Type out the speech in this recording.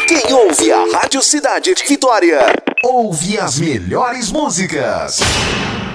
Quem ouve a Rádio Cidade de Vitória, ouve as melhores músicas.